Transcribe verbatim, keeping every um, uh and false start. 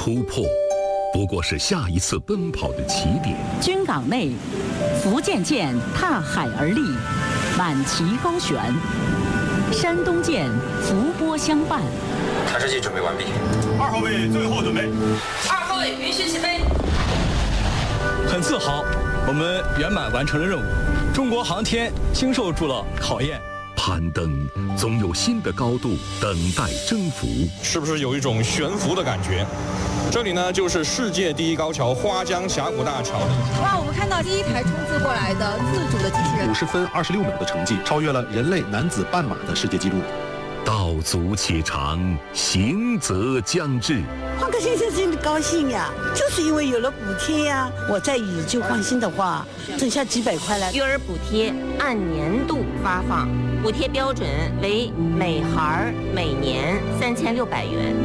突破不过是下一次奔跑的起点。 军港内，福建舰踏海而立，满旗高悬；山东舰伏波相伴。 探视器准备完毕。 二号位最后准备。 二号位允许起飞。 很自豪，我们圆满完成了任务。中国航天经受住了考验。 攀登总有新的高度等待征服， 是不是有一种悬浮的感觉？这里呢，就是世界第一高桥花江峡谷大桥。 哇，我们看到第一台冲刺过来的自主的机器人， 五十分二十六秒的成绩，超越了人类男子半马的世界纪录。 道阻且长，行则将至。 换个先生真的高兴呀，就是因为有了补贴呀。我在以旧换新的话，剩下几百块了。 育儿补贴按年度发放，补贴标准为每孩每年三千六百元。